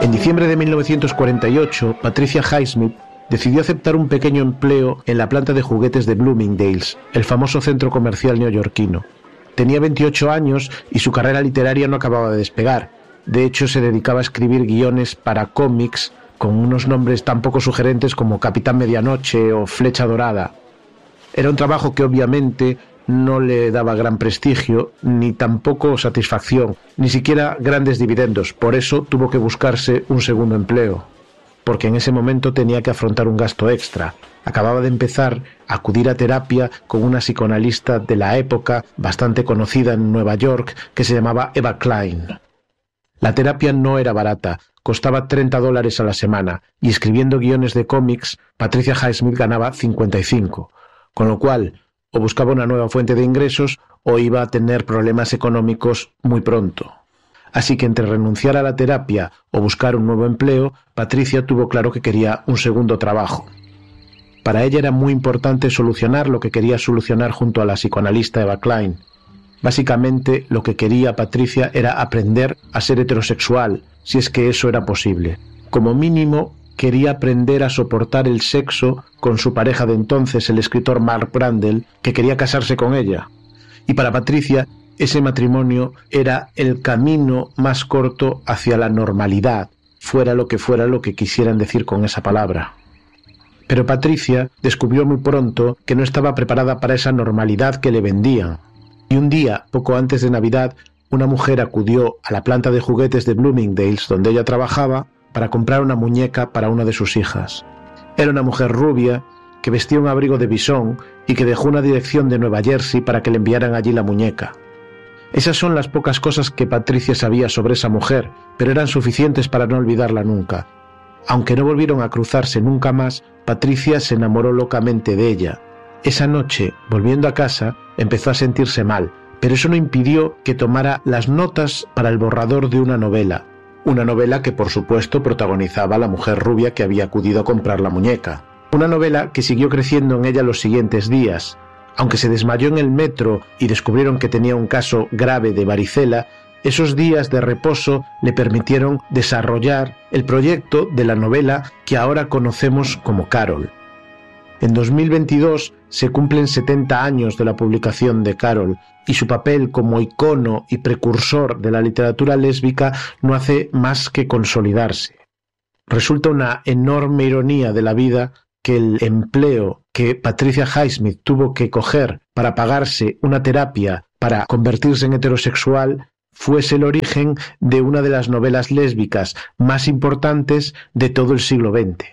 En diciembre de 1948, Patricia Highsmith decidió aceptar un pequeño empleo en la planta de juguetes de Bloomingdale's, el famoso centro comercial neoyorquino. Tenía 28 años y su carrera literaria no acababa de despegar. De hecho, se dedicaba a escribir guiones para cómics con unos nombres tan poco sugerentes como Capitán Medianoche o Flecha Dorada. Era un trabajo que obviamente no le daba gran prestigio, ni tampoco satisfacción, ni siquiera grandes dividendos. Por eso tuvo que buscarse un segundo empleo, porque en ese momento tenía que afrontar un gasto extra. Acababa de empezar a acudir a terapia con una psicoanalista de la época, bastante conocida en Nueva York, que se llamaba Eva Klein. La terapia no era barata, costaba $30 a la semana, y escribiendo guiones de cómics, Patricia Highsmith ganaba 55, con lo cual o buscaba una nueva fuente de ingresos o iba a tener problemas económicos muy pronto. Así que entre renunciar a la terapia o buscar un nuevo empleo, Patricia tuvo claro que quería un segundo trabajo. Para ella era muy importante solucionar lo que quería solucionar junto a la psicoanalista Eva Klein. Básicamente, lo que quería Patricia era aprender a ser heterosexual, si es que eso era posible. Como mínimo, quería aprender a soportar el sexo con su pareja de entonces, el escritor Mark Brandel, que quería casarse con ella. Y para Patricia, ese matrimonio era el camino más corto hacia la normalidad, fuera lo que quisieran decir con esa palabra. Pero Patricia descubrió muy pronto que no estaba preparada para esa normalidad que le vendían. Y un día, poco antes de Navidad, una mujer acudió a la planta de juguetes de Bloomingdale's, donde ella trabajaba, para comprar una muñeca para una de sus hijas. Era una mujer rubia, que vestía un abrigo de bisón y que dejó una dirección de Nueva Jersey para que le enviaran allí la muñeca. Esas son las pocas cosas que Patricia sabía sobre esa mujer, pero eran suficientes para no olvidarla nunca. Aunque no volvieron a cruzarse nunca más, Patricia se enamoró locamente de ella. Esa noche, volviendo a casa, empezó a sentirse mal, pero eso no impidió que tomara las notas para el borrador de una novela que por supuesto protagonizaba a la mujer rubia que había acudido a comprar la muñeca. Una novela que siguió creciendo en ella los siguientes días. Aunque se desmayó en el metro y descubrieron que tenía un caso grave de varicela, esos días de reposo le permitieron desarrollar el proyecto de la novela que ahora conocemos como Carol. En 2022 se cumplen 70 años de la publicación de Carol, y su papel como icono y precursor de la literatura lésbica no hace más que consolidarse. Resulta una enorme ironía de la vida que el empleo que Patricia Highsmith tuvo que coger para pagarse una terapia para convertirse en heterosexual fuese el origen de una de las novelas lésbicas más importantes de todo el siglo XX.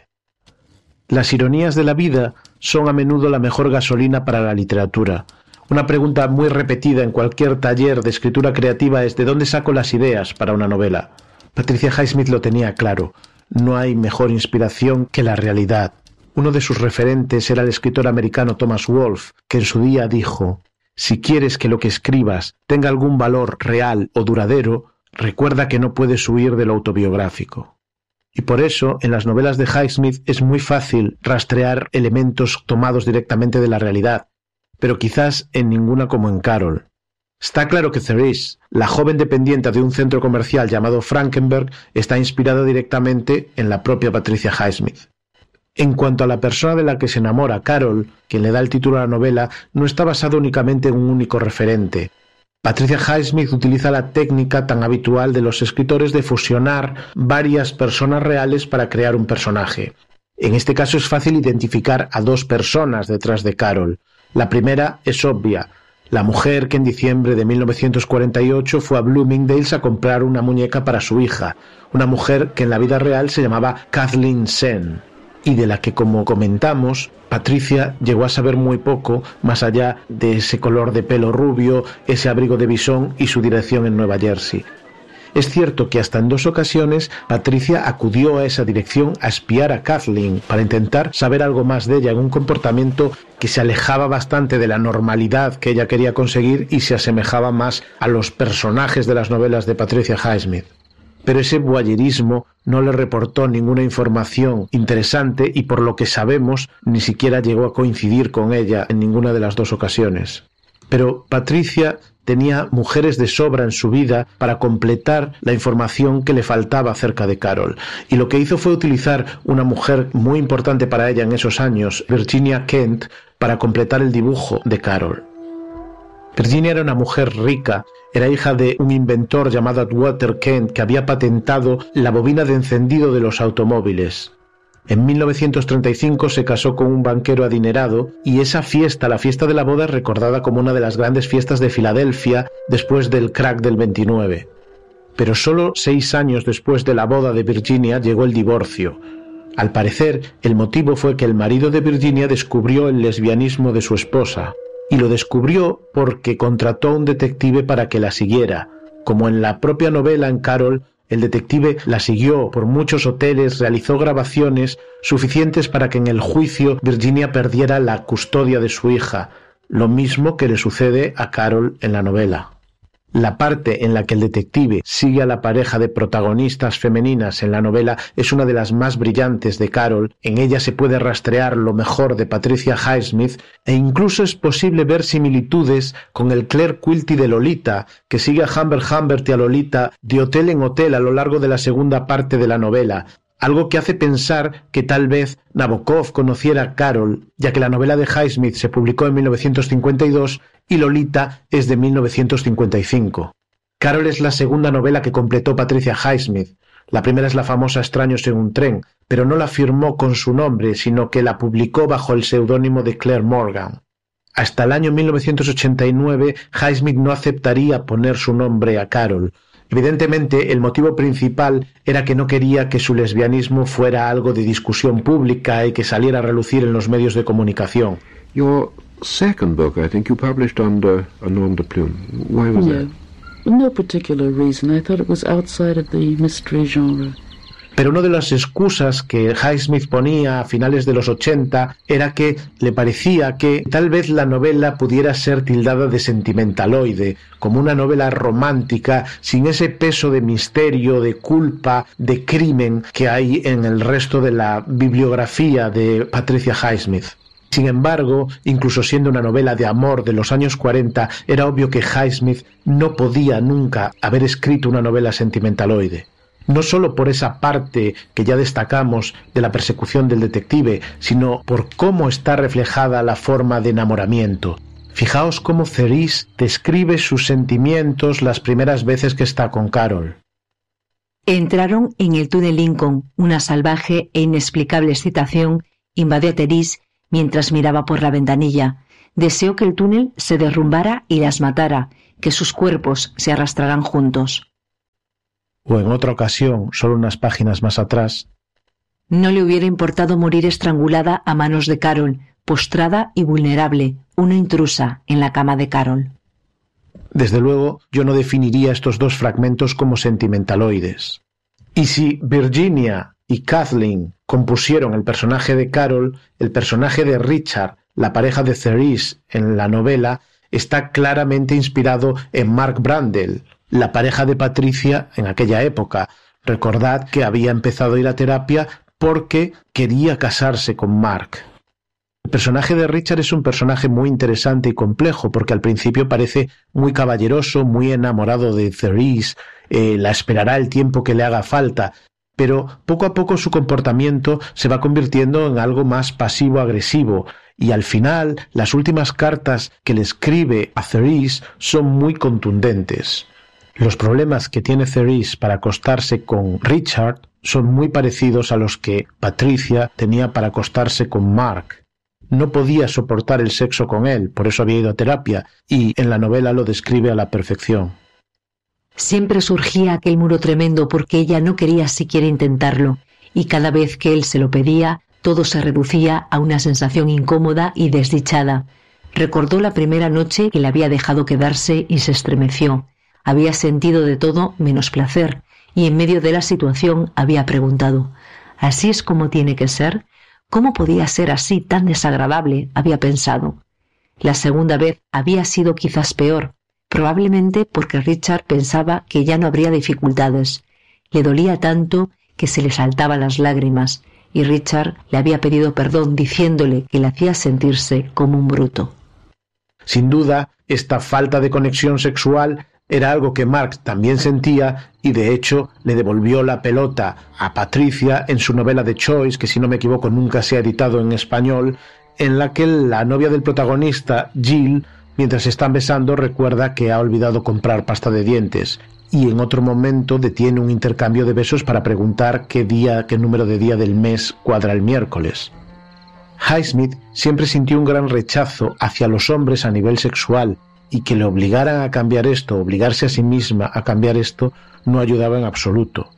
Las ironías de la vida son a menudo la mejor gasolina para la literatura. Una pregunta muy repetida en cualquier taller de escritura creativa es ¿de dónde saco las ideas para una novela? Patricia Highsmith lo tenía claro. No hay mejor inspiración que la realidad. Uno de sus referentes era el escritor americano Thomas Wolfe, que en su día dijo: si quieres que lo que escribas tenga algún valor real o duradero, recuerda que no puedes huir de lo autobiográfico. Y por eso, en las novelas de Highsmith es muy fácil rastrear elementos tomados directamente de la realidad, pero quizás en ninguna como en Carol. Está claro que Therese, la joven dependiente de un centro comercial llamado Frankenberg, está inspirada directamente en la propia Patricia Highsmith. En cuanto a la persona de la que se enamora, Carol, quien le da el título a la novela, no está basado únicamente en un único referente. Patricia Highsmith utiliza la técnica tan habitual de los escritores de fusionar varias personas reales para crear un personaje. En este caso es fácil identificar a dos personas detrás de Carol. La primera es obvia, la mujer que en diciembre de 1948 fue a Bloomingdale's a comprar una muñeca para su hija, una mujer que en la vida real se llamaba Kathleen Sen, y de la que, como comentamos, Patricia llegó a saber muy poco más allá de ese color de pelo rubio, ese abrigo de bisón y su dirección en Nueva Jersey. Es cierto que hasta en 2 ocasiones Patricia acudió a esa dirección a espiar a Kathleen para intentar saber algo más de ella en un comportamiento que se alejaba bastante de la normalidad que ella quería conseguir y se asemejaba más a los personajes de las novelas de Patricia Highsmith. Pero ese voyerismo no le reportó ninguna información interesante y por lo que sabemos ni siquiera llegó a coincidir con ella en ninguna de las 2 ocasiones. Pero Patricia tenía mujeres de sobra en su vida para completar la información que le faltaba acerca de Carol. Y lo que hizo fue utilizar una mujer muy importante para ella en esos años, Virginia Kent, para completar el dibujo de Carol. Virginia era una mujer rica, era hija de un inventor llamado Atwater Kent que había patentado la bobina de encendido de los automóviles. En 1935 se casó con un banquero adinerado y esa fiesta, la fiesta de la boda, es recordada como una de las grandes fiestas de Filadelfia después del crack del 29. Pero solo 6 años después de la boda de Virginia llegó el divorcio. Al parecer, el motivo fue que el marido de Virginia descubrió el lesbianismo de su esposa, y lo descubrió porque contrató a un detective para que la siguiera. Como en la propia novela en Carol, el detective la siguió por muchos hoteles, realizó grabaciones suficientes para que en el juicio Virginia perdiera la custodia de su hija, lo mismo que le sucede a Carol en la novela. La parte en la que el detective sigue a la pareja de protagonistas femeninas en la novela es una de las más brillantes de Carol. En ella se puede rastrear lo mejor de Patricia Highsmith e incluso es posible ver similitudes con el Claire Quilty de Lolita, que sigue a Humbert y a Lolita de hotel en hotel a lo largo de la segunda parte de la novela. Algo que hace pensar que tal vez Nabokov conociera a Carol, ya que la novela de Highsmith se publicó en 1952 y Lolita es de 1955. Carol es la segunda novela que completó Patricia Highsmith. La primera es la famosa Extraños en un tren, pero no la firmó con su nombre, sino que la publicó bajo el seudónimo de Claire Morgan. Hasta el año 1989, Highsmith no aceptaría poner su nombre a Carol. Evidentemente, el motivo principal era que no quería que su lesbianismo fuera algo de discusión pública y que saliera a relucir en los medios de comunicación. Your second book, I think you published under a nom de plume. Why was that? No particular reason. I thought it was outside of the mystery genre. Pero una de las excusas que Highsmith ponía a finales de los 80 era que le parecía que tal vez la novela pudiera ser tildada de sentimentaloide, como una novela romántica sin ese peso de misterio, de culpa, de crimen que hay en el resto de la bibliografía de Patricia Highsmith. Sin embargo, incluso siendo una novela de amor de los años 40, era obvio que Highsmith no podía nunca haber escrito una novela sentimentaloide. No solo por esa parte que ya destacamos de la persecución del detective, sino por cómo está reflejada la forma de enamoramiento. Fijaos cómo Cerise describe sus sentimientos las primeras veces que está con Carol. Entraron en el túnel Lincoln. Una salvaje e inexplicable excitación invadió a Therese mientras miraba por la ventanilla. Deseó que el túnel se derrumbara y las matara, que sus cuerpos se arrastraran juntos. O en otra ocasión, solo unas páginas más atrás, no le hubiera importado morir estrangulada a manos de Carol, postrada y vulnerable, una intrusa en la cama de Carol. Desde luego, yo no definiría estos dos fragmentos como sentimentaloides. Y si Virginia y Kathleen compusieron el personaje de Carol, el personaje de Richard, la pareja de Cerise en la novela, está claramente inspirado en Mark Brandel, la pareja de Patricia en aquella época. Recordad que había empezado a ir a terapia porque quería casarse con Mark. El personaje de Richard es un personaje muy interesante y complejo porque al principio parece muy caballeroso, muy enamorado de Cerise, la esperará el tiempo que le haga falta, pero poco a poco su comportamiento se va convirtiendo en algo más pasivo-agresivo y al final las últimas cartas que le escribe a Cerise son muy contundentes. Los problemas que tiene Cerise para acostarse con Richard son muy parecidos a los que Patricia tenía para acostarse con Mark. No podía soportar el sexo con él, por eso había ido a terapia, y en la novela lo describe a la perfección. Siempre surgía aquel muro tremendo porque ella no quería siquiera intentarlo, y cada vez que él se lo pedía, todo se reducía a una sensación incómoda y desdichada. Recordó la primera noche que le había dejado quedarse y se estremeció. Había sentido de todo menos placer, y en medio de la situación había preguntado: ¿así es como tiene que ser? ¿Cómo podía ser así tan desagradable?, había pensado. La segunda vez había sido quizás peor, probablemente porque Richard pensaba que ya no habría dificultades. Le dolía tanto que se le saltaban las lágrimas, y Richard le había pedido perdón diciéndole que le hacía sentirse como un bruto. Sin duda, esta falta de conexión sexual era algo que Mark también sentía y de hecho le devolvió la pelota a Patricia en su novela The Choice, que si no me equivoco nunca se ha editado en español, en la que la novia del protagonista, Jill, mientras se están besando recuerda que ha olvidado comprar pasta de dientes y en otro momento detiene un intercambio de besos para preguntar qué número de día del mes cuadra el miércoles. Highsmith siempre sintió un gran rechazo hacia los hombres a nivel sexual y que le obligaran a cambiar esto, obligarse a sí misma a cambiar esto, no ayudaba en absoluto.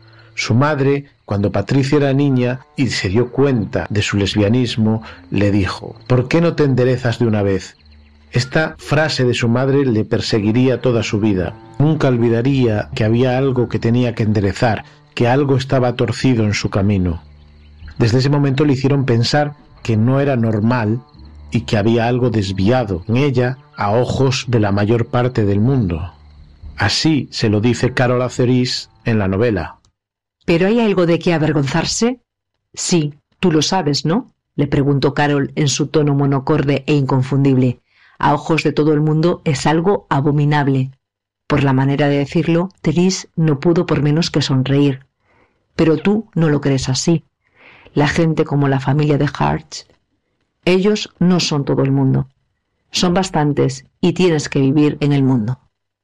Su madre, cuando Patricia era niña y se dio cuenta de su lesbianismo, le dijo: «¿Por qué no te enderezas de una vez?». Esta frase de su madre le perseguiría toda su vida. Nunca olvidaría que había algo que tenía que enderezar, que algo estaba torcido en su camino. Desde ese momento le hicieron pensar que no era normal y que había algo desviado en ella a ojos de la mayor parte del mundo. Así se lo dice Carol Azeris en la novela. ¿Pero hay algo de qué avergonzarse? Sí, tú lo sabes, ¿no?, le preguntó Carol en su tono monocorde e inconfundible. A ojos de todo el mundo es algo abominable. Por la manera de decirlo, Therese no pudo por menos que sonreír. Pero tú no lo crees así. La gente como la familia de Hart, ellos no son todo el mundo. Son bastantes y tienes que vivir en el mundo.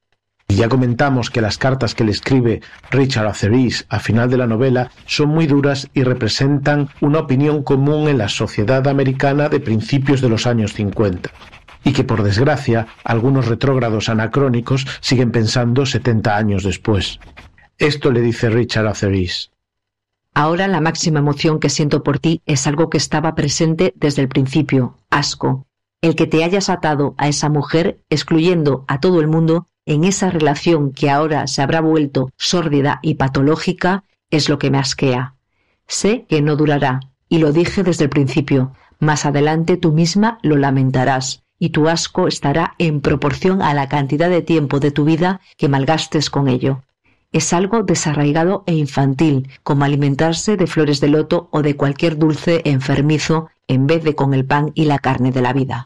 Y ya comentamos que las cartas que le escribe Richard Azeris al final de la novela son muy duras y representan una opinión común en la sociedad americana de principios de los años 50. Y que, por desgracia, algunos retrógrados anacrónicos siguen pensando 70 años después. Esto le dice Richard Azeris. Ahora la máxima emoción que siento por ti es algo que estaba presente desde el principio: asco. El que te hayas atado a esa mujer, excluyendo a todo el mundo en esa relación que ahora se habrá vuelto sórdida y patológica, es lo que me asquea. Sé que no durará, y lo dije desde el principio. Más adelante tú misma lo lamentarás, y tu asco estará en proporción a la cantidad de tiempo de tu vida que malgastes con ello. Es algo desarraigado e infantil, como alimentarse de flores de loto o de cualquier dulce enfermizo en vez de con el pan y la carne de la vida.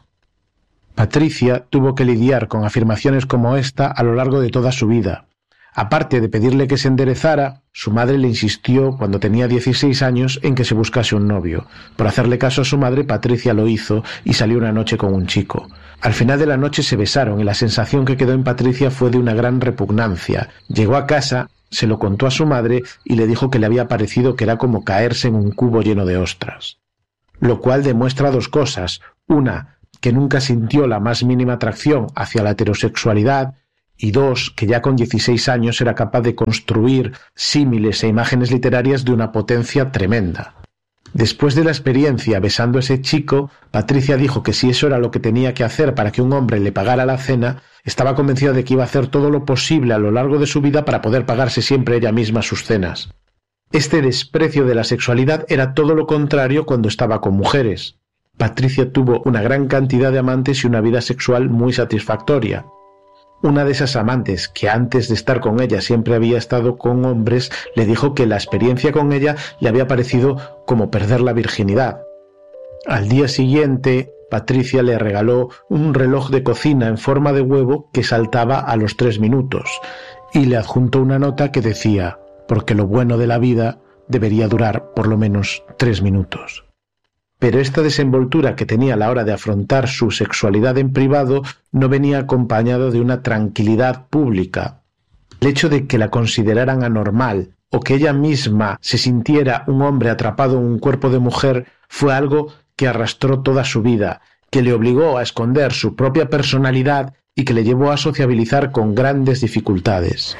Patricia tuvo que lidiar con afirmaciones como esta a lo largo de toda su vida. Aparte de pedirle que se enderezara, su madre le insistió cuando tenía 16 años en que se buscase un novio. Por hacerle caso a su madre, Patricia lo hizo y salió una noche con un chico. Al final de la noche se besaron y la sensación que quedó en Patricia fue de una gran repugnancia. Llegó a casa, se lo contó a su madre y le dijo que le había parecido que era como caerse en un cubo lleno de ostras. Lo cual demuestra dos cosas. Una, que nunca sintió la más mínima atracción hacia la heterosexualidad, y dos, que ya con 16 años era capaz de construir símiles e imágenes literarias de una potencia tremenda. Después de la experiencia besando a ese chico, Patricia dijo que si eso era lo que tenía que hacer para que un hombre le pagara la cena, estaba convencida de que iba a hacer todo lo posible a lo largo de su vida para poder pagarse siempre ella misma sus cenas. Este desprecio de la sexualidad era todo lo contrario cuando estaba con mujeres. Patricia tuvo una gran cantidad de amantes y una vida sexual muy satisfactoria. Una de esas amantes, que antes de estar con ella siempre había estado con hombres, le dijo que la experiencia con ella le había parecido como perder la virginidad. Al día siguiente, Patricia le regaló un reloj de cocina en forma de huevo que saltaba a los 3 minutos y le adjuntó una nota que decía: «Porque lo bueno de la vida debería durar por lo menos 3 minutos». Pero esta desenvoltura que tenía a la hora de afrontar su sexualidad en privado no venía acompañado de una tranquilidad pública. El hecho de que la consideraran anormal o que ella misma se sintiera un hombre atrapado en un cuerpo de mujer fue algo que arrastró toda su vida, que le obligó a esconder su propia personalidad y que le llevó a sociabilizar con grandes dificultades.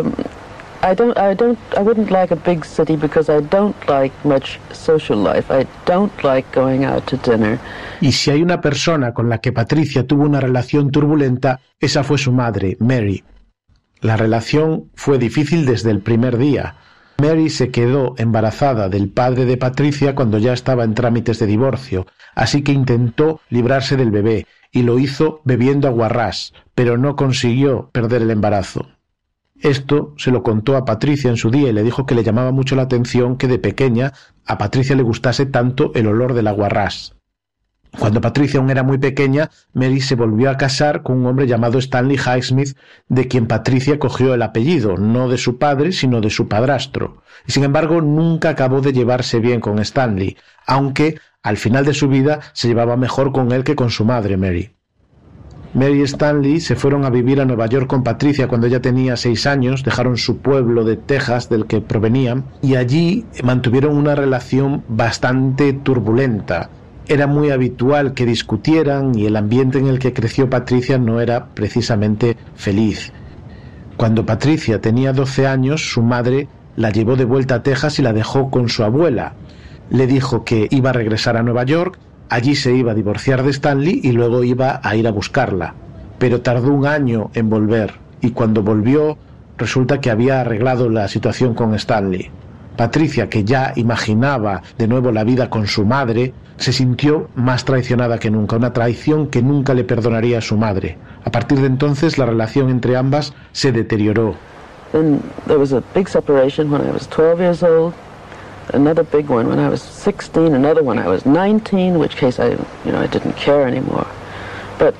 I wouldn't like a big city because I don't like much social life. I don't like going out to dinner. Y si hay una persona con la que Patricia tuvo una relación turbulenta, esa fue su madre, Mary. La relación fue difícil desde el primer día. Mary se quedó embarazada del padre de Patricia cuando ya estaba en trámites de divorcio, así que intentó librarse del bebé y lo hizo bebiendo aguarrás, pero no consiguió perder el embarazo. Esto se lo contó a Patricia en su día y le dijo que le llamaba mucho la atención que de pequeña a Patricia le gustase tanto el olor del aguarrás. Cuando Patricia aún era muy pequeña, Mary se volvió a casar con un hombre llamado Stanley Highsmith, de quien Patricia cogió el apellido, no de su padre, sino de su padrastro. Y sin embargo, nunca acabó de llevarse bien con Stanley, aunque al final de su vida se llevaba mejor con él que con su madre, Mary. Mary y Stanley se fueron a vivir a Nueva York con Patricia cuando ella tenía 6 años, dejaron su pueblo de Texas del que provenían y allí mantuvieron una relación bastante turbulenta. Era muy habitual que discutieran y el ambiente en el que creció Patricia no era precisamente feliz. Cuando Patricia tenía 12 años, su madre la llevó de vuelta a Texas y la dejó con su abuela. Le dijo que iba a regresar a Nueva York, allí se iba a divorciar de Stanley y luego iba a ir a buscarla. Pero tardó 1 año en volver y cuando volvió resulta que había arreglado la situación con Stanley. Patricia, que ya imaginaba de nuevo la vida con su madre, se sintió más traicionada que nunca, una traición que nunca le perdonaría a su madre. A partir de entonces la relación entre ambas se deterioró. Then there was a big separation when I was 12 years old, another big one when I was 16, another when I was 19, in which case I didn't care anymore. But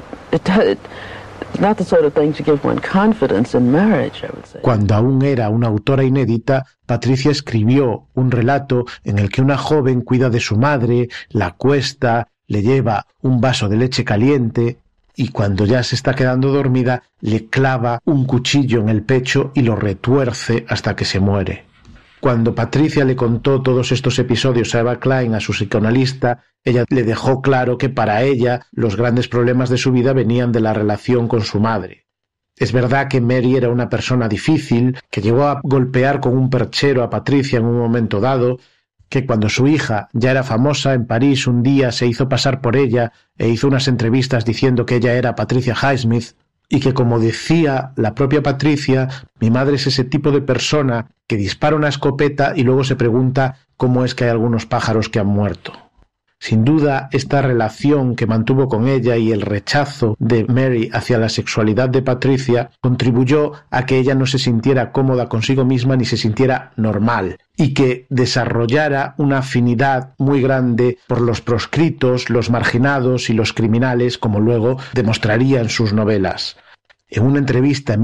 it's not the sort of thing to give one confidence in marriage, I would say. Cuando aún era una autora inédita, Patricia escribió un relato en el que una joven cuida de su madre, la acuesta, le lleva un vaso de leche caliente y cuando ya se está quedando dormida le clava un cuchillo en el pecho y lo retuerce hasta que se muere. Cuando Patricia le contó todos estos episodios a Eva Klein, a su psicoanalista, ella le dejó claro que para ella los grandes problemas de su vida venían de la relación con su madre. Es verdad que Mary era una persona difícil, que llegó a golpear con un perchero a Patricia en un momento dado, que cuando su hija ya era famosa en París un día se hizo pasar por ella e hizo unas entrevistas diciendo que ella era Patricia Highsmith, y que, como decía la propia Patricia, mi madre es ese tipo de persona que dispara una escopeta y luego se pregunta cómo es que hay algunos pájaros que han muerto. Sin duda, esta relación que mantuvo con ella y el rechazo de Mary hacia la sexualidad de Patricia contribuyó a que ella no se sintiera cómoda consigo misma ni se sintiera normal y que desarrollara una afinidad muy grande por los proscritos, los marginados y los criminales, como luego demostraría en sus novelas. En una entrevista en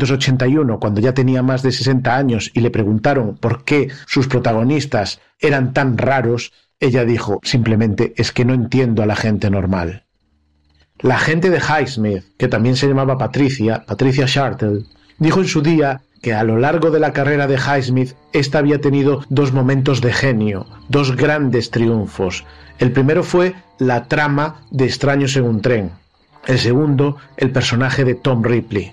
1981, cuando ya tenía más de 60 años y le preguntaron por qué sus protagonistas eran tan raros, ella dijo, simplemente es que no entiendo a la gente normal. La agente de Highsmith, que también se llamaba Patricia Shartle, dijo en su día que a lo largo de la carrera de Highsmith, ésta había tenido 2 momentos de genio, 2 grandes triunfos. El primero fue la trama de Extraños en un tren. El segundo, el personaje de Tom Ripley.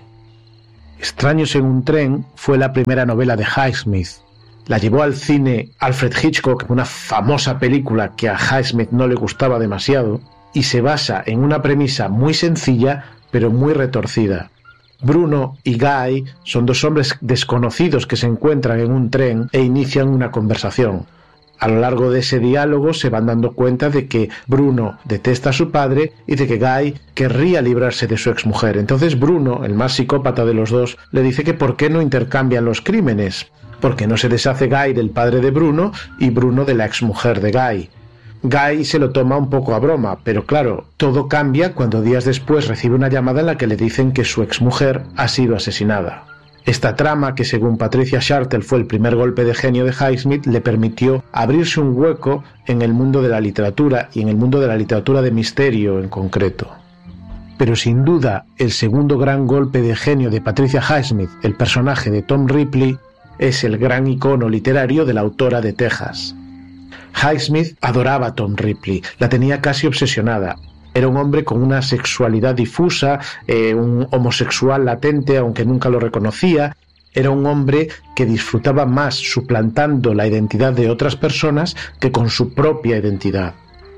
Extraños en un tren fue la primera novela de Highsmith. La llevó al cine Alfred Hitchcock, una famosa película que a Highsmith no le gustaba demasiado, y se basa en una premisa muy sencilla, pero muy retorcida. Bruno y Guy son 2 hombres desconocidos que se encuentran en un tren e inician una conversación. A lo largo de ese diálogo se van dando cuenta de que Bruno detesta a su padre y de que Guy querría librarse de su exmujer. Entonces Bruno, el más psicópata de los 2, le dice que por qué no intercambian los crímenes. Porque no se deshace Guy del padre de Bruno y Bruno de la exmujer de Guy. Guy se lo toma un poco a broma, pero claro, todo cambia cuando días después recibe una llamada en la que le dicen que su exmujer ha sido asesinada. Esta trama, que según Patricia Shartle fue el primer golpe de genio de Highsmith, le permitió abrirse un hueco en el mundo de la literatura y en el mundo de la literatura de misterio en concreto. Pero sin duda, el segundo gran golpe de genio de Patricia Highsmith, el personaje de Tom Ripley, es el gran icono literario de la autora de Texas. Highsmith adoraba a Tom Ripley, la tenía casi obsesionada. Era un hombre con una sexualidad difusa, un homosexual latente, aunque nunca lo reconocía. Era un hombre que disfrutaba más suplantando la identidad de otras personas que con su propia identidad.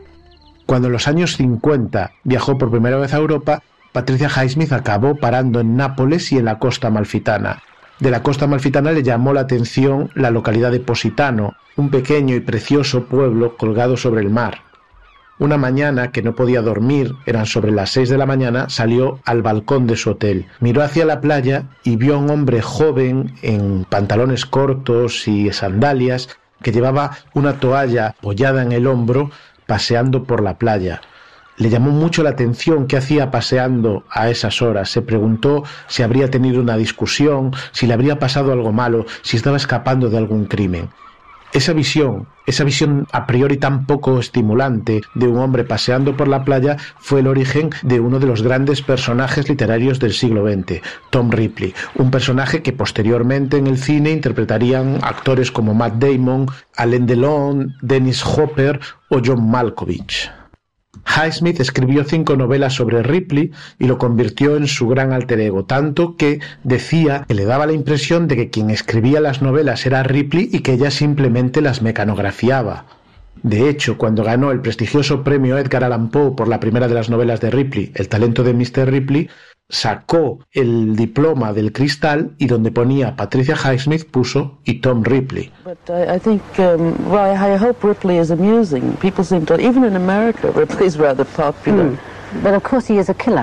Cuando en los años 50 viajó por primera vez a Europa, Patricia Highsmith acabó parando en Nápoles y en la costa amalfitana. De la costa amalfitana le llamó la atención la localidad de Positano, un pequeño y precioso pueblo colgado sobre el mar. Una mañana que no podía dormir, eran sobre las 6 de la mañana, salió al balcón de su hotel. Miró hacia la playa y vio a un hombre joven en pantalones cortos y sandalias que llevaba una toalla apoyada en el hombro paseando por la playa. Le llamó mucho la atención qué hacía paseando a esas horas. Se preguntó si habría tenido una discusión, si le habría pasado algo malo, si estaba escapando de algún crimen. Esa visión a priori tan poco estimulante de un hombre paseando por la playa fue el origen de uno de los grandes personajes literarios del siglo XX, Tom Ripley, un personaje que posteriormente en el cine interpretarían actores como Matt Damon, Alain Delon, Dennis Hopper o John Malkovich. Highsmith escribió 5 novelas sobre Ripley y lo convirtió en su gran alter ego, tanto que decía que le daba la impresión de que quien escribía las novelas era Ripley y que ella simplemente las mecanografiaba. De hecho, cuando ganó el prestigioso premio Edgar Allan Poe por la primera de las novelas de Ripley, El talento de Mr. Ripley, sacó el diploma del cristal y donde ponía Patricia Highsmith puso y Tom Ripley. But I think, I hope Ripley is amusing. People seem to, even in America, Ripley is rather popular. But of course he is a killer.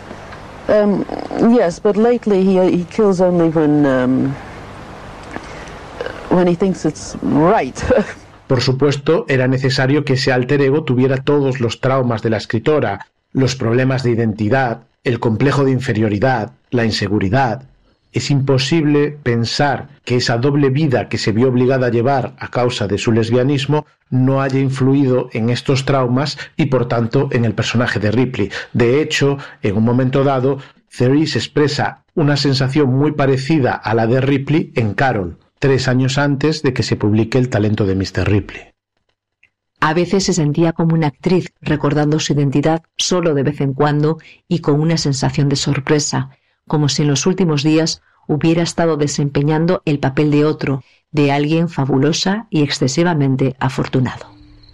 Yes, but lately he kills only when he thinks it's right. Por supuesto, era necesario que ese alter ego tuviera todos los traumas de la escritora, los problemas de identidad, el complejo de inferioridad, la inseguridad. Es imposible pensar que esa doble vida que se vio obligada a llevar a causa de su lesbianismo no haya influido en estos traumas y por tanto en el personaje de Ripley. De hecho, en un momento dado, Therese expresa una sensación muy parecida a la de Ripley en Carol, 3 años antes de que se publique El talento de Mr. Ripley. A veces se sentía como una actriz, recordando su identidad solo de vez en cuando y con una sensación de sorpresa, como si en los últimos días hubiera estado desempeñando el papel de otro, de alguien fabulosa y excesivamente afortunado.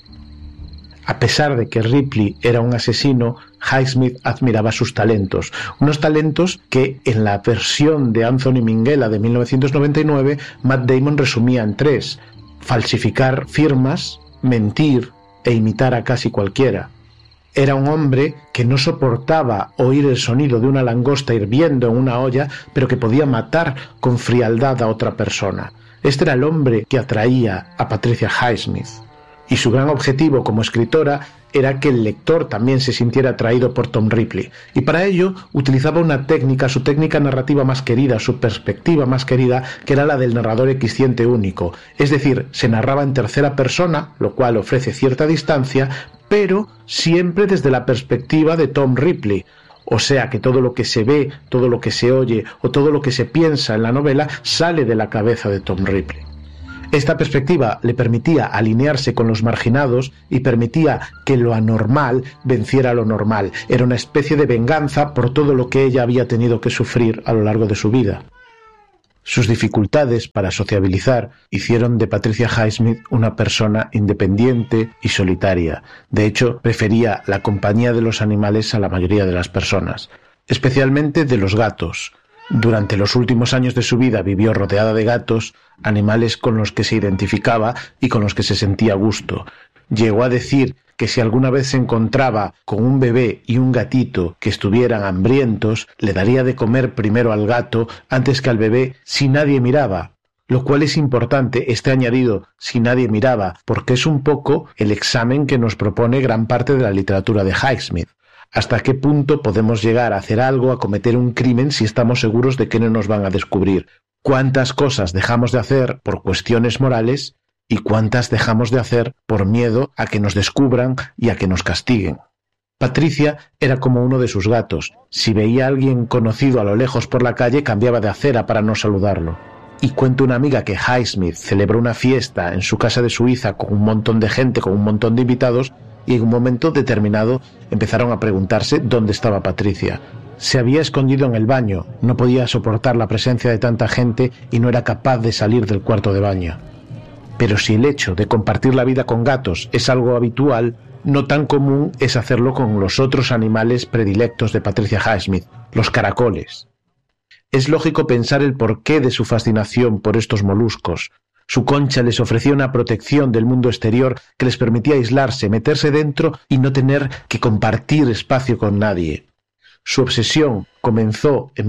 A pesar de que Ripley era un asesino, Highsmith admiraba sus talentos, unos talentos que en la versión de Anthony Minghella de 1999 Matt Damon resumía en 3: falsificar firmas, mentir e imitar a casi cualquiera. Era un hombre que no soportaba oír el sonido de una langosta hirviendo en una olla, pero que podía matar con frialdad a otra persona. Este era el hombre que atraía a Patricia Highsmith. Y su gran objetivo como escritora era que el lector también se sintiera atraído por Tom Ripley. Y para ello utilizaba una técnica, su técnica narrativa más querida, su perspectiva más querida, que era la del narrador equisciente único. Es decir, se narraba en tercera persona, lo cual ofrece cierta distancia, pero siempre desde la perspectiva de Tom Ripley. O sea que todo lo que se ve, todo lo que se oye o todo lo que se piensa en la novela sale de la cabeza de Tom Ripley. Esta perspectiva le permitía alinearse con los marginados y permitía que lo anormal venciera lo normal. Era una especie de venganza por todo lo que ella había tenido que sufrir a lo largo de su vida. Sus dificultades para sociabilizar hicieron de Patricia Highsmith una persona independiente y solitaria. De hecho, prefería la compañía de los animales a la mayoría de las personas, especialmente de los gatos. Durante los últimos años de su vida vivió rodeada de gatos, animales con los que se identificaba y con los que se sentía a gusto. Llegó a decir que si alguna vez se encontraba con un bebé y un gatito que estuvieran hambrientos, le daría de comer primero al gato antes que al bebé si nadie miraba. Lo cual es importante, este añadido, si nadie miraba, porque es un poco el examen que nos propone gran parte de la literatura de Highsmith. ¿Hasta qué punto podemos llegar a hacer algo, a cometer un crimen, si estamos seguros de que no nos van a descubrir? ¿Cuántas cosas dejamos de hacer por cuestiones morales y cuántas dejamos de hacer por miedo a que nos descubran y a que nos castiguen? Patricia era como uno de sus gatos. Si veía a alguien conocido a lo lejos por la calle, cambiaba de acera para no saludarlo. Y cuenta una amiga que Highsmith celebró una fiesta en su casa de Suiza con un montón de gente, con un montón de invitados, y en un momento determinado empezaron a preguntarse dónde estaba Patricia. Se había escondido en el baño, no podía soportar la presencia de tanta gente y no era capaz de salir del cuarto de baño. Pero si el hecho de compartir la vida con gatos es algo habitual, no tan común es hacerlo con los otros animales predilectos de Patricia Highsmith, los caracoles. Es lógico pensar el porqué de su fascinación por estos moluscos. Su concha les ofrecía una protección del mundo exterior que les permitía aislarse, meterse dentro y no tener que compartir espacio con nadie. Su obsesión comenzó en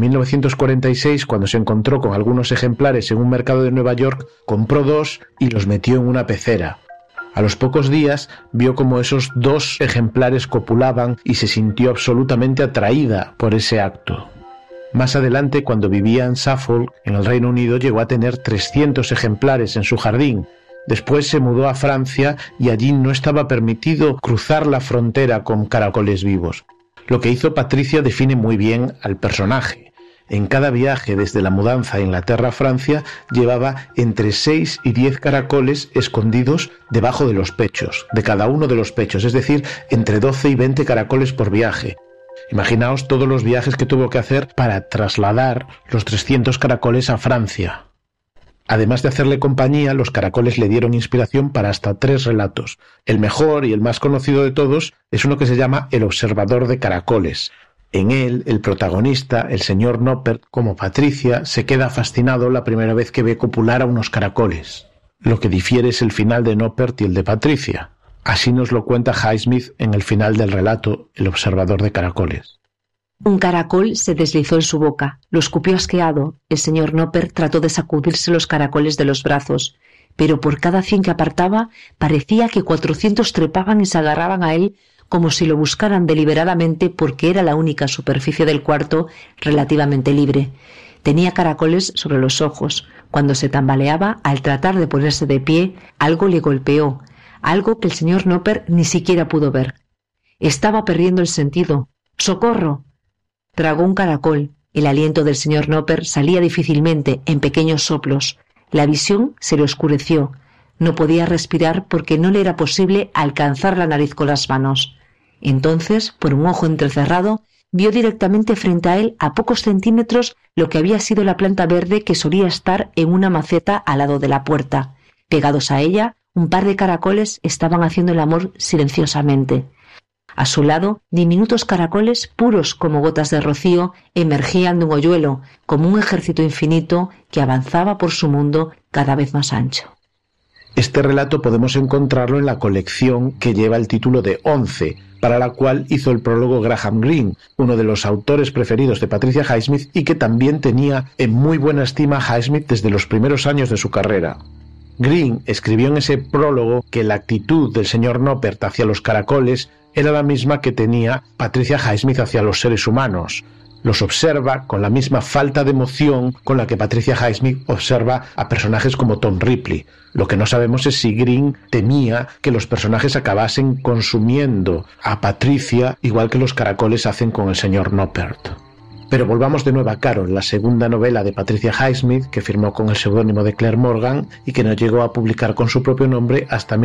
1946 cuando se encontró con algunos ejemplares en un mercado de Nueva York, compró 2 y los metió en una pecera. A los pocos días vio cómo esos 2 ejemplares copulaban y se sintió absolutamente atraída por ese acto. Más adelante, cuando vivía en Suffolk, en el Reino Unido, llegó a tener 300 ejemplares en su jardín. Después se mudó a Francia y allí no estaba permitido cruzar la frontera con caracoles vivos. Lo que hizo Patricia define muy bien al personaje. En cada viaje desde la mudanza a Inglaterra a Francia llevaba entre 6 y 10 caracoles escondidos debajo de los pechos, de cada uno de los pechos, es decir, entre 12 y 20 caracoles por viaje. Imaginaos todos los viajes que tuvo que hacer para trasladar los 300 caracoles a Francia. Además de hacerle compañía, los caracoles le dieron inspiración para hasta 3 relatos. El mejor y el más conocido de todos es uno que se llama El observador de caracoles. En él, el protagonista, el señor Noppert, como Patricia, se queda fascinado la primera vez que ve copular a unos caracoles. Lo que difiere es el final de Noppert y el de Patricia. Así nos lo cuenta Highsmith en el final del relato El observador de caracoles. Un caracol se deslizó en su boca, lo escupió asqueado. El señor Noppert trató de sacudirse los caracoles de los brazos, pero por cada 100 que apartaba, parecía que 400 trepaban y se agarraban a él como si lo buscaran deliberadamente porque era la única superficie del cuarto relativamente libre. Tenía caracoles sobre los ojos. Cuando se tambaleaba, al tratar de ponerse de pie, algo le golpeó, algo que el señor Noppert ni siquiera pudo ver. Estaba perdiendo el sentido. ¡Socorro! Tragó un caracol. El aliento del señor Noppert salía difícilmente, en pequeños soplos. La visión se le oscureció. No podía respirar porque no le era posible alcanzar la nariz con las manos. Entonces, por un ojo entrecerrado, vio directamente frente a él, a pocos centímetros, lo que había sido la planta verde que solía estar en una maceta al lado de la puerta. Pegados a ella, un par de caracoles estaban haciendo el amor silenciosamente. A su lado, diminutos caracoles, puros como gotas de rocío, emergían de un hoyuelo, como un ejército infinito que avanzaba por su mundo cada vez más ancho. Este relato podemos encontrarlo en la colección que lleva el título de 11, para la cual hizo el prólogo Graham Greene, uno de los autores preferidos de Patricia Highsmith y que también tenía en muy buena estima a Highsmith desde los primeros años de su carrera. Greene escribió en ese prólogo que la actitud del señor Noppert hacia los caracoles era la misma que tenía Patricia Highsmith hacia los seres humanos. Los observa con la misma falta de emoción con la que Patricia Highsmith observa a personajes como Tom Ripley. Lo que no sabemos es si Greene temía que los personajes acabasen consumiendo a Patricia igual que los caracoles hacen con el señor Noppert. Pero volvamos de nuevo a Carol, la segunda novela de Patricia Highsmith, que firmó con el seudónimo de Claire Morgan y que no llegó a publicar con su propio nombre hasta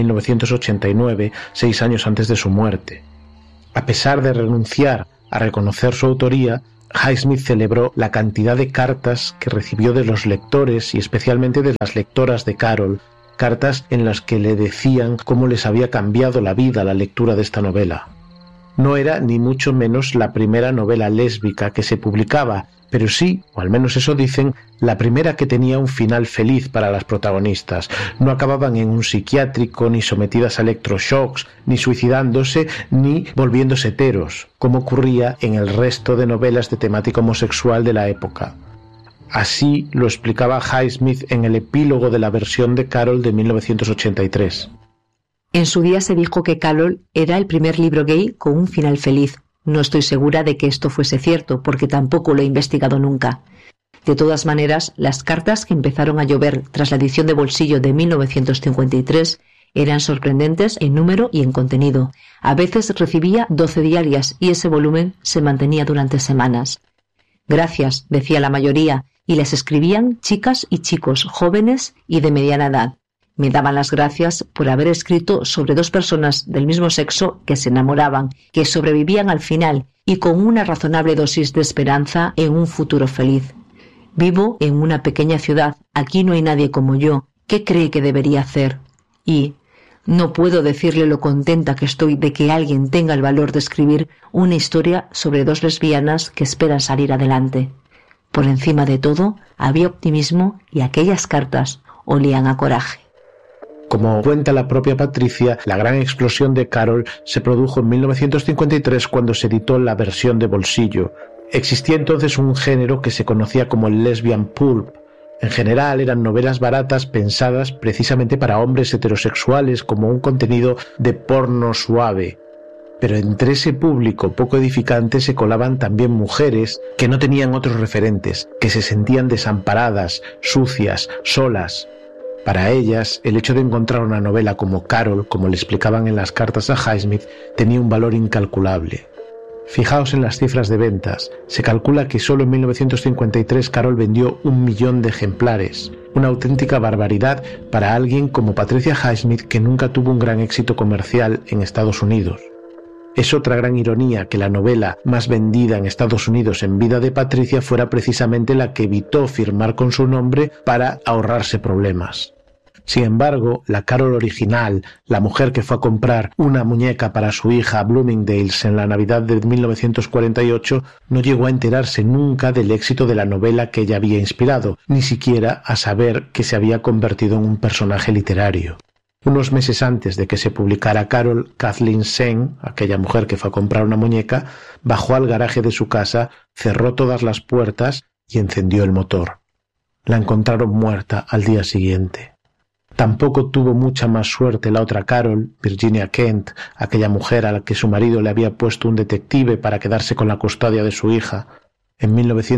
1989, 6 años antes de su muerte. A pesar de renunciar a reconocer su autoría, Highsmith celebró la cantidad de cartas que recibió de los lectores y especialmente de las lectoras de Carol, cartas en las que le decían cómo les había cambiado la vida la lectura de esta novela. No era ni mucho menos la primera novela lésbica que se publicaba, pero sí, o al menos eso dicen, la primera que tenía un final feliz para las protagonistas. No acababan en un psiquiátrico, ni sometidas a electroshocks, ni suicidándose, ni volviéndose heteros, como ocurría en el resto de novelas de temática homosexual de la época. Así lo explicaba Highsmith en el epílogo de la versión de Carol de 1983. En su día se dijo que Carol era el primer libro gay con un final feliz. No estoy segura de que esto fuese cierto, porque tampoco lo he investigado nunca. De todas maneras, las cartas que empezaron a llover tras la edición de bolsillo de 1953 eran sorprendentes en número y en contenido. A veces recibía 12 diarias y ese volumen se mantenía durante semanas. Gracias, decía la mayoría, y las escribían chicas y chicos, jóvenes y de mediana edad. Me daban las gracias por haber escrito sobre 2 personas del mismo sexo que se enamoraban, que sobrevivían al final y con una razonable dosis de esperanza en un futuro feliz. Vivo en una pequeña ciudad, aquí no hay nadie como yo. ¿Qué cree que debería hacer? Y no puedo decirle lo contenta que estoy de que alguien tenga el valor de escribir una historia sobre 2 lesbianas que esperan salir adelante. Por encima de todo, había optimismo y aquellas cartas olían a coraje. Como cuenta la propia Patricia, la gran explosión de Carol se produjo en 1953 cuando se editó la versión de bolsillo. Existía entonces un género que se conocía como el lesbian pulp. En general eran novelas baratas pensadas precisamente para hombres heterosexuales como un contenido de porno suave. Pero entre ese público poco edificante se colaban también mujeres que no tenían otros referentes, que se sentían desamparadas, sucias, solas. Para ellas, el hecho de encontrar una novela como Carol, como le explicaban en las cartas a Highsmith, tenía un valor incalculable. Fijaos en las cifras de ventas. Se calcula que solo en 1953 Carol vendió 1 millón de ejemplares, una auténtica barbaridad para alguien como Patricia Highsmith, que nunca tuvo un gran éxito comercial en Estados Unidos. Es otra gran ironía que la novela más vendida en Estados Unidos en vida de Patricia fuera precisamente la que evitó firmar con su nombre para ahorrarse problemas. Sin embargo, la Carol original, la mujer que fue a comprar una muñeca para su hija a Bloomingdale's en la Navidad de 1948, no llegó a enterarse nunca del éxito de la novela que ella había inspirado, ni siquiera a saber que se había convertido en un personaje literario. Unos meses antes de que se publicara Carol, Kathleen Sen, aquella mujer que fue a comprar una muñeca, bajó al garaje de su casa, cerró todas las puertas y encendió el motor. La encontraron muerta al día siguiente. Tampoco tuvo mucha más suerte la otra Carol, Virginia Kent, aquella mujer a la que su marido le había puesto un detective para quedarse con la custodia de su hija. En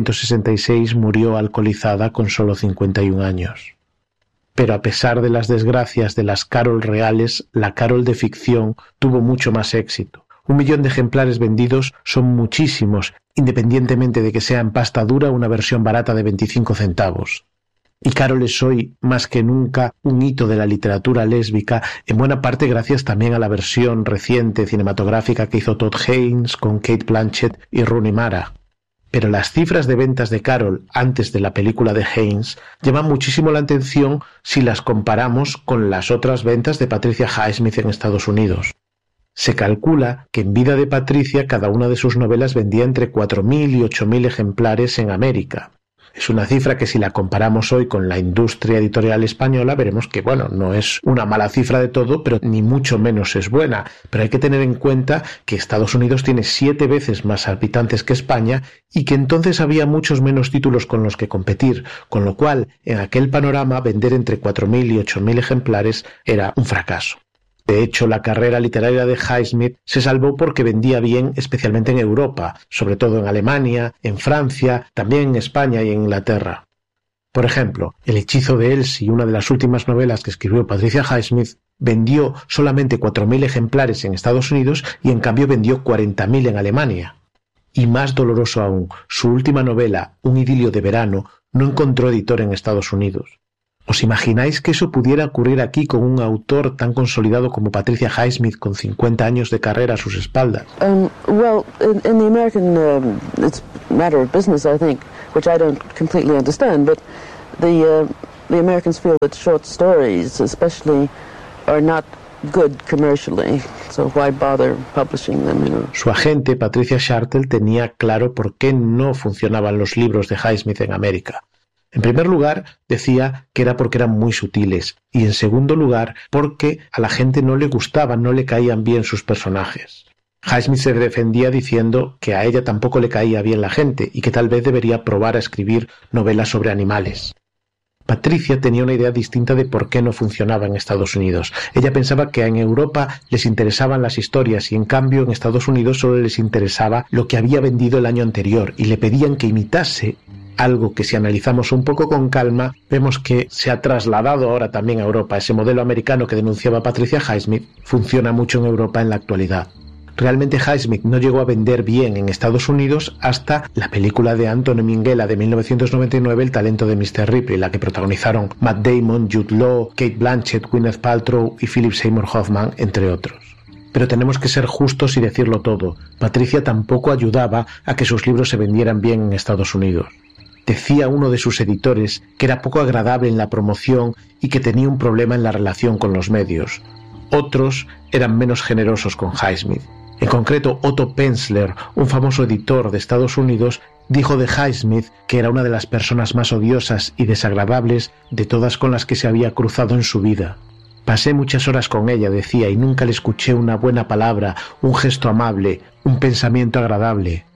1966 murió alcoholizada con solo 51 años. Pero a pesar de las desgracias de las Carol reales, la Carol de ficción tuvo mucho más éxito. 1 millón de ejemplares vendidos son muchísimos, independientemente de que sea en pasta dura una versión barata de 25 centavos. Y Carol es hoy, más que nunca, un hito de la literatura lésbica, en buena parte gracias también a la versión reciente cinematográfica que hizo Todd Haynes con Cate Blanchett y Rooney Mara. Pero las cifras de ventas de Carol antes de la película de Haynes llaman muchísimo la atención si las comparamos con las otras ventas de Patricia Highsmith en Estados Unidos. Se calcula que en vida de Patricia cada una de sus novelas vendía entre 4.000 y 8.000 ejemplares en América. Es una cifra que si la comparamos hoy con la industria editorial española veremos que, bueno, no es una mala cifra de todo, pero ni mucho menos es buena. Pero hay que tener en cuenta que Estados Unidos tiene 7 veces más habitantes que España y que entonces había muchos menos títulos con los que competir, con lo cual, en aquel panorama, vender entre 4.000 y 8.000 ejemplares era un fracaso. De hecho, la carrera literaria de Highsmith se salvó porque vendía bien, especialmente en Europa, sobre todo en Alemania, en Francia, también en España y en Inglaterra. Por ejemplo, El hechizo de Elsie, una de las últimas novelas que escribió Patricia Highsmith, vendió solamente 4.000 ejemplares en Estados Unidos y en cambio vendió 40.000 en Alemania. Y más doloroso aún, su última novela, Un idilio de verano, no encontró editor en Estados Unidos. ¿Os imagináis que eso pudiera ocurrir aquí con un autor tan consolidado como Patricia Highsmith con 50 años de carrera a sus espaldas? Well, in the American, it's a matter of business, I think, which I don't completely understand, but the Americans feel that short stories, especially, are not good commercially, so why bother publishing them, you know? Su agente, Patricia Shartle, tenía claro por qué no funcionaban los libros de Highsmith en América. En primer lugar, decía que era porque eran muy sutiles, y en segundo lugar, porque a la gente no le gustaban, no le caían bien sus personajes. Highsmith se defendía diciendo que a ella tampoco le caía bien la gente y que tal vez debería probar a escribir novelas sobre animales. Patricia tenía una idea distinta de por qué no funcionaba en Estados Unidos. Ella pensaba que en Europa les interesaban las historias y en cambio en Estados Unidos solo les interesaba lo que había vendido el año anterior y le pedían que imitase algo que si analizamos un poco con calma, vemos que se ha trasladado ahora también a Europa. Ese modelo americano que denunciaba Patricia Highsmith funciona mucho en Europa en la actualidad. Realmente Highsmith no llegó a vender bien en Estados Unidos hasta la película de Anthony Minghella de 1999, El talento de Mr. Ripley, la que protagonizaron Matt Damon, Jude Law, Cate Blanchett, Gwyneth Paltrow y Philip Seymour Hoffman, entre otros. Pero tenemos que ser justos y decirlo todo. Patricia tampoco ayudaba a que sus libros se vendieran bien en Estados Unidos. Decía uno de sus editores que era poco agradable en la promoción y que tenía un problema en la relación con los medios. Otros eran menos generosos con Highsmith. En concreto, Otto Penzler, un famoso editor de Estados Unidos, dijo de Highsmith que era una de las personas más odiosas y desagradables de todas con las que se había cruzado en su vida. Pasé muchas horas con ella, decía, y nunca le escuché una buena palabra, un gesto amable, un pensamiento agradable.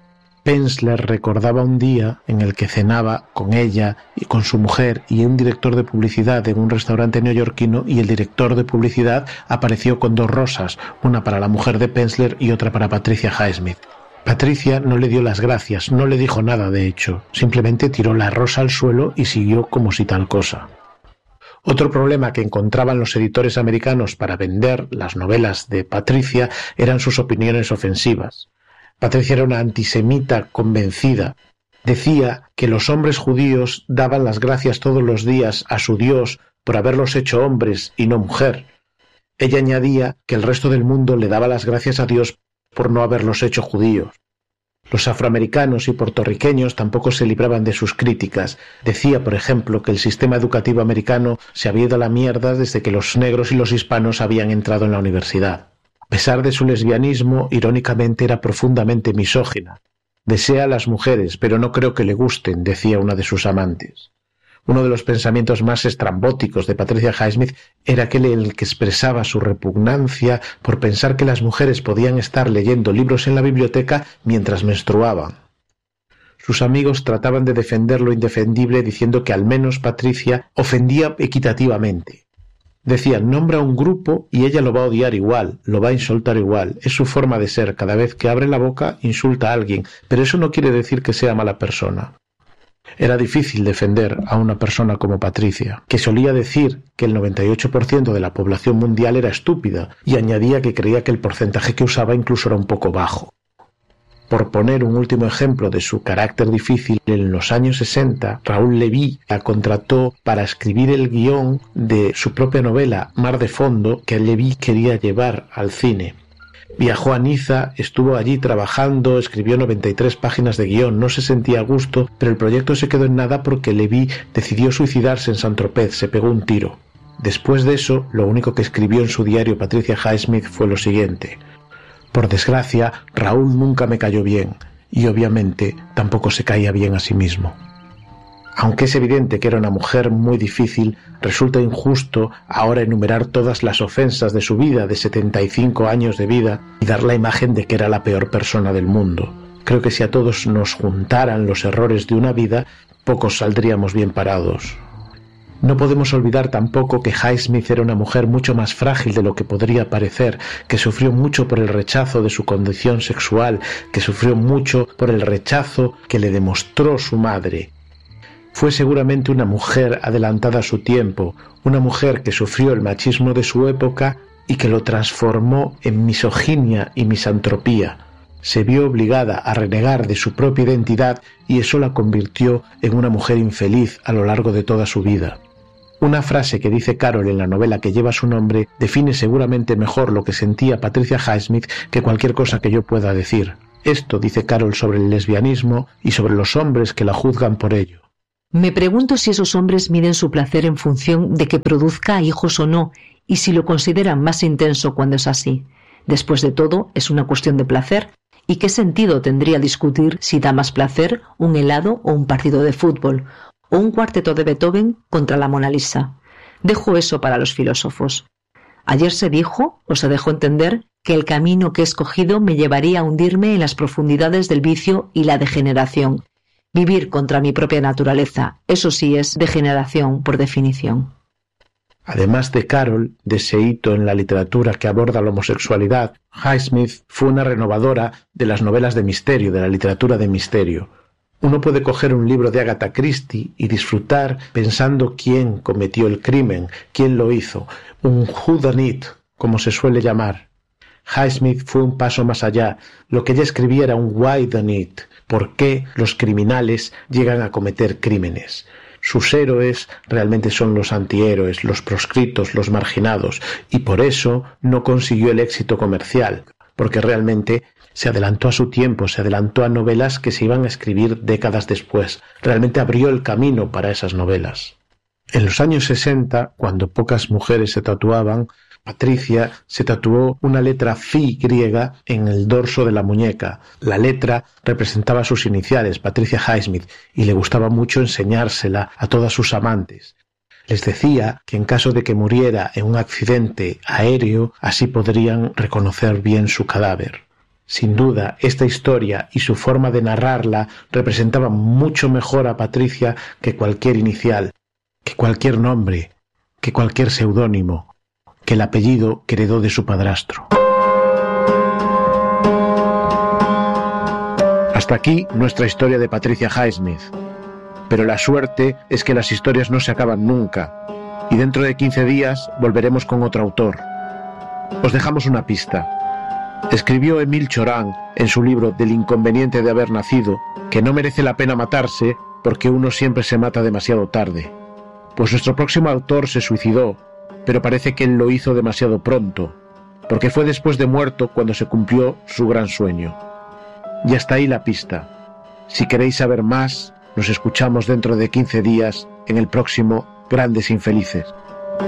Penzler recordaba un día en el que cenaba con ella y con su mujer y un director de publicidad en un restaurante neoyorquino, y el director de publicidad apareció con 2 rosas, una para la mujer de Penzler y otra para Patricia Highsmith. Patricia no le dio las gracias, no le dijo nada de hecho, simplemente tiró la rosa al suelo y siguió como si tal cosa. Otro problema que encontraban los editores americanos para vender las novelas de Patricia eran sus opiniones ofensivas. Patricia era una antisemita convencida. Decía que los hombres judíos daban las gracias todos los días a su Dios por haberlos hecho hombres y no mujer. Ella añadía que el resto del mundo le daba las gracias a Dios por no haberlos hecho judíos. Los afroamericanos y puertorriqueños tampoco se libraban de sus críticas. Decía, por ejemplo, que el sistema educativo americano se había ido a la mierda desde que los negros y los hispanos habían entrado en la universidad. A pesar de su lesbianismo, irónicamente era profundamente misógina. Desea a las mujeres, pero no creo que le gusten, decía una de sus amantes. Uno de los pensamientos más estrambóticos de Patricia Highsmith era aquel en el que expresaba su repugnancia por pensar que las mujeres podían estar leyendo libros en la biblioteca mientras menstruaban. Sus amigos trataban de defender lo indefendible diciendo que al menos Patricia ofendía equitativamente. Decían, nombra un grupo y ella lo va a odiar igual, lo va a insultar igual. Es su forma de ser, cada vez que abre la boca insulta a alguien, pero eso no quiere decir que sea mala persona. Era difícil defender a una persona como Patricia, que solía decir que el 98% de la población mundial era estúpida, y añadía que creía que el porcentaje que usaba incluso era un poco bajo. Por poner un último ejemplo de su carácter difícil, en los años 60, Raúl Leví la contrató para escribir el guión de su propia novela Mar de Fondo, que Leví quería llevar al cine. Viajó a Niza, estuvo allí trabajando, escribió 93 páginas de guión, no se sentía a gusto, pero el proyecto se quedó en nada porque Leví decidió suicidarse en Saint-Tropez, se pegó un tiro. Después de eso, lo único que escribió en su diario Patricia Highsmith fue lo siguiente: por desgracia, Raúl nunca me cayó bien, y obviamente tampoco se caía bien a sí mismo. Aunque es evidente que era una mujer muy difícil, resulta injusto ahora enumerar todas las ofensas de su vida de 75 años de vida y dar la imagen de que era la peor persona del mundo. Creo que si a todos nos juntaran los errores de una vida, pocos saldríamos bien parados. No podemos olvidar tampoco que Highsmith era una mujer mucho más frágil de lo que podría parecer, que sufrió mucho por el rechazo de su condición sexual, que sufrió mucho por el rechazo que le demostró su madre. Fue seguramente una mujer adelantada a su tiempo, una mujer que sufrió el machismo de su época y que lo transformó en misoginia y misantropía. Se vio obligada a renegar de su propia identidad y eso la convirtió en una mujer infeliz a lo largo de toda su vida. Una frase que dice Carol en la novela que lleva su nombre define seguramente mejor lo que sentía Patricia Highsmith que cualquier cosa que yo pueda decir. Esto dice Carol sobre el lesbianismo y sobre los hombres que la juzgan por ello. Me pregunto si esos hombres miden su placer en función de que produzca hijos o no, y si lo consideran más intenso cuando es así. Después de todo, es una cuestión de placer, ¿y qué sentido tendría discutir si da más placer un helado o un partido de fútbol, o un cuarteto de Beethoven contra la Mona Lisa? Dejo eso para los filósofos. Ayer se dijo, o se dejó entender, que el camino que he escogido me llevaría a hundirme en las profundidades del vicio y la degeneración. Vivir contra mi propia naturaleza, eso sí es degeneración por definición. Además de Carol, de ese hito en la literatura que aborda la homosexualidad, Highsmith fue una renovadora de las novelas de misterio, de la literatura de misterio. Uno puede coger un libro de Agatha Christie y disfrutar pensando quién cometió el crimen, quién lo hizo, un whodunit, como se suele llamar. Highsmith fue un paso más allá. Lo que ella escribía era un whodunit. ¿Por qué los criminales llegan a cometer crímenes? Sus héroes realmente son los antihéroes, los proscritos, los marginados, y por eso no consiguió el éxito comercial, porque realmente se adelantó a su tiempo, se adelantó a novelas que se iban a escribir décadas después. Realmente abrió el camino para esas novelas. En los años 60, cuando pocas mujeres se tatuaban, Patricia se tatuó una letra phi griega en el dorso de la muñeca. La letra representaba sus iniciales, Patricia Highsmith, y le gustaba mucho enseñársela a todas sus amantes. Les decía que en caso de que muriera en un accidente aéreo, así podrían reconocer bien su cadáver. Sin duda, esta historia y su forma de narrarla representaban mucho mejor a Patricia que cualquier inicial, que cualquier nombre, que cualquier seudónimo, que el apellido que heredó de su padrastro. Hasta aquí nuestra historia de Patricia Highsmith. Pero la suerte es que las historias no se acaban nunca, y dentro de 15 días volveremos con otro autor. Os dejamos una pista. Escribió Émile Cioran en su libro Del inconveniente de haber nacido que no merece la pena matarse porque uno siempre se mata demasiado tarde. Pues nuestro próximo autor se suicidó, pero parece que él lo hizo demasiado pronto, porque fue después de muerto cuando se cumplió su gran sueño. Y hasta ahí la pista. Si queréis saber más, nos escuchamos dentro de 15 días en el próximo Grandes Infelices.